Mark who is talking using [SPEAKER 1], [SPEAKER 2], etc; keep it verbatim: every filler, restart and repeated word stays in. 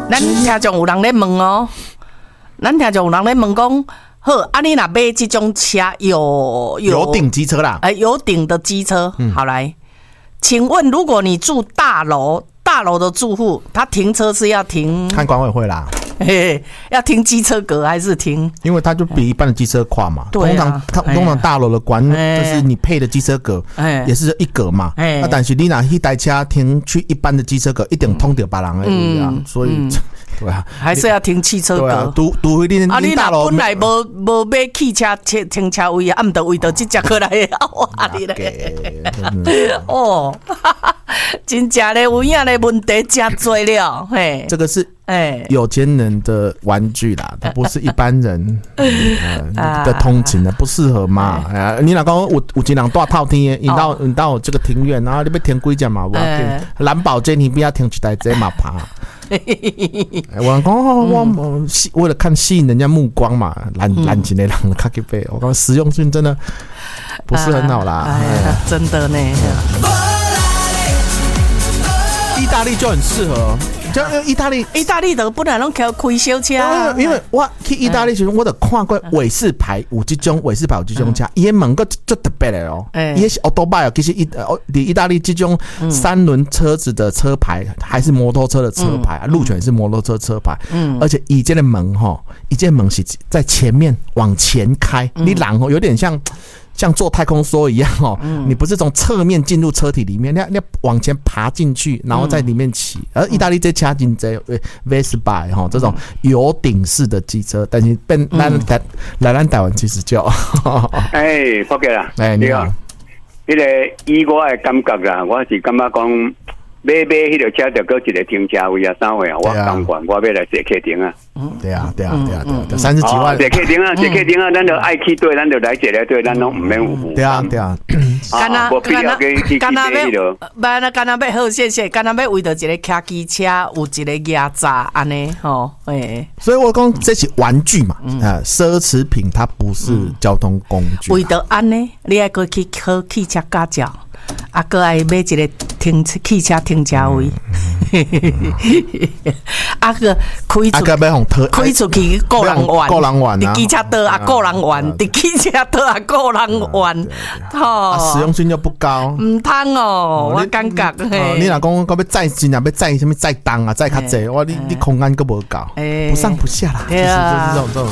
[SPEAKER 1] 咱听众有人咧问哦，咱听众有人咧问讲，好，啊你若买这种车有有
[SPEAKER 2] 有顶机车啦，
[SPEAKER 1] 哎、有顶的机车，嗯、好来，请问如果你住大楼，大楼的住户，他停车是要停
[SPEAKER 2] 看管委会啦。
[SPEAKER 1] 嘿嘿，要停机车格还是停？
[SPEAKER 2] 因为它就比一般的机车快嘛。
[SPEAKER 1] 对啊，
[SPEAKER 2] 通常通常大楼的管就是你配的机车格也是一格嘛。啊，但是你拿一台车停去一般的机车格，一定通到别人的位啊，所以。对啊，
[SPEAKER 1] 还是要停汽车格。
[SPEAKER 2] 对啊，除除非你
[SPEAKER 1] 啊，你
[SPEAKER 2] 大楼
[SPEAKER 1] 本来无无买汽车停停车位啊，啊，唔得为到这只过来哇你嘞！哦，真正嘞有影嘞问题真多了，嘿，
[SPEAKER 2] 这个是哎有钱人的玩具啦，它不是一般人的通勤的，不适合嘛。哎，你若讲有有一人住透天的，引到引到这个庭院，然后你要停几只嘛？我蓝宝坚尼不要停一台这嘛爬。我讲我为了看吸引人家目光嘛，懒懒钱的人卡去背。我讲实用性真的不是很好啦，
[SPEAKER 1] 哎呀，真的呢。
[SPEAKER 2] 意大利就很适合，就因为意大利，
[SPEAKER 1] 意大利的本来拢开开小车，
[SPEAKER 2] 因为我去意大利时，我就看过伟士牌有这种伟士牌有这种车，伊的门个就特别的哦，伊是奥多拜，其实意呃意大利这种三轮车子的车牌还是摩托车的车牌，路权是摩托车车牌，而且以前的门哈，以前门是在前面往前开，你然后有点像。像坐太空梭一样哦，嗯、你不是从侧面进入车体里面，你要你要往前爬进去，然后在里面骑。嗯、而意大利这车真多 Vespa 哈这种有顶式的机车，但是变咱台来咱台湾其实就
[SPEAKER 3] 哎，福哥啦，
[SPEAKER 2] 哎你好，
[SPEAKER 3] 那个以我的感觉啦，我是感觉讲买买迄个车就搁一个停车位啊，三位啊，我感觉我要来坐客厅啊。
[SPEAKER 2] 对啊，对啊，对啊，对啊，三十几万，
[SPEAKER 3] 坐客厅啊，坐客厅啊，咱就爱去对，咱就来坐来对，咱拢唔免有负担。
[SPEAKER 2] 对啊，对啊，
[SPEAKER 1] 干那
[SPEAKER 3] 干那
[SPEAKER 1] 干那要，干那干那要好，谢谢，干那要为着一个骑机车，有一个压榨安尼吼，诶。
[SPEAKER 2] 所以我讲这是玩具嘛，啊，奢侈品它不是交通工具。
[SPEAKER 1] 为着安尼，你爱过去考汽车驾照。啊，搁爱买一个停汽车停车位，啊个开出开出去个人玩，
[SPEAKER 2] 个人玩啊！
[SPEAKER 1] 伫机车道啊，个人玩，伫汽车道啊，个人玩，
[SPEAKER 2] 吼，实用性就不高，
[SPEAKER 1] 唔通哦，我感觉
[SPEAKER 2] 你若讲讲要载真啊，要载什么载重啊，载较济，我你你空间搁无够，不上不下啦，其实就是这种这种。